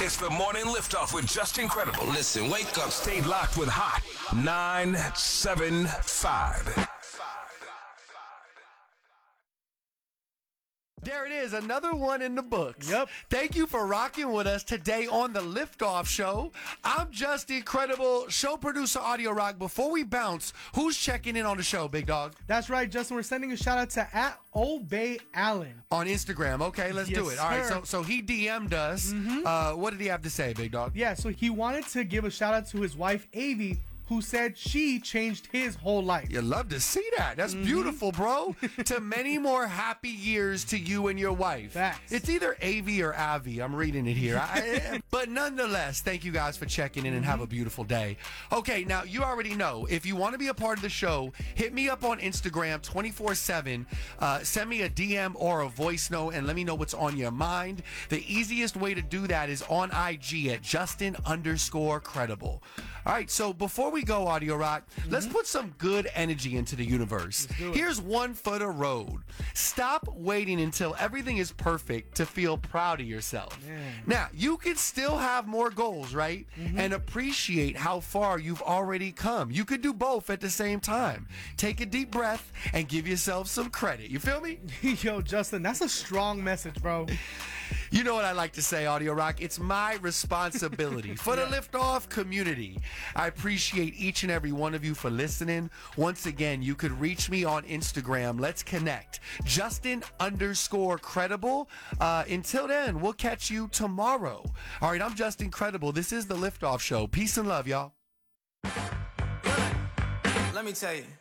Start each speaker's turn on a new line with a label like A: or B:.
A: It's the morning liftoff with Justin Credible.
B: Listen, wake up.
A: Stay locked with Hot 975.
C: There it is, another one in the books.
D: Yep.
C: Thank you for rocking with us today on the Liftoff Show. I'm Justin Credible, show producer Audio Rock. Before we bounce, who's checking in on the show, big dog?
D: That's right, Justin. We're sending a shout out to @Obey Allen
C: on Instagram. Okay, let's do it. All right, so he DM'd us. What did he have to say, big dog?
D: Yeah, so he wanted to give a shout out to his wife, Avi, who said she changed his whole life.
C: You love to see that. That's beautiful, bro. To many more happy years to you and your wife.
D: Facts.
C: It's either Avi or Avi. I'm reading it here. But nonetheless, thank you guys for checking in and have a beautiful day. Okay, now you already know, if you want to be a part of the show, hit me up on Instagram 24/7. Send me a DM or a voice note and let me know what's on your mind. The easiest way to do that is on IG at Justin_Credible. All right, so before we go, Audio Rock, let's put some good energy into the universe. Here's one for the road. Stop waiting until everything is perfect to feel proud of yourself. Now, you can still have more goals, right? And appreciate how far you've already come. You could do both at the same time. Take a deep breath and give yourself some credit. You feel me?
D: Yo, Justin, that's a strong message, bro.
C: You know what I like to say, Audio Rock? It's my responsibility for the Liftoff community. I appreciate each and every one of you for listening. Once again, you could reach me on Instagram. Let's connect. Justin_Credible. Until then, we'll catch you tomorrow. All right, I'm Justin Credible. This is the Liftoff Show. Peace and love, y'all.
B: Let me tell you.